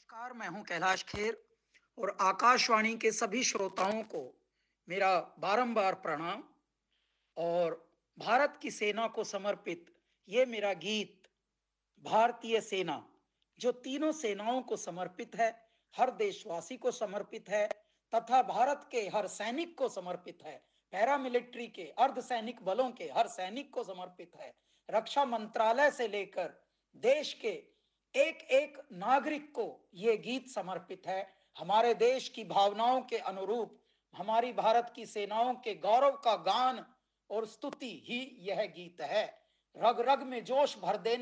नमस्कार, मैं हूं कैलाश खेर और आकाशवाणी के सभी श्रोताओं को मेरा बारंबार प्रणाम। और भारत की सेना को समर्पित ये मेरा गीत भारतीय सेना, जो तीनों सेनाओं को समर्पित है, हर देशवासी को समर्पित है तथा भारत के हर सैनिक को समर्पित है, पैरामिलिट्री के अर्धसैनिक बलों के हर सैनिक को समर्पित है। रक्षा मंत्रालय से लेकर देश के एक एक नागरिक को ये गीत समर्पित है। हमारे देश की भावनाओं के अनुरूप हमारी भारत की सेनाओं के गौरव का गान और स्तुति ही यह गीत है। रग रग में जोश भर देने